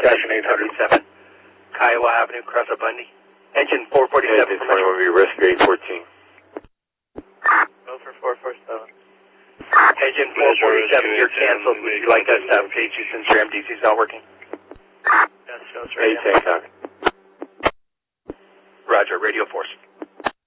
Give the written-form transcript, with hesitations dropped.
Caution 800. Kiowa Avenue, Crosser Bundy. Engine 447. Engine 21 be risk 814. Go for 447. Engine 447, you're canceled. Would you like us to update you since your MDC is not working? Yes, shows right now. 810 copy. Roger, Radio Force.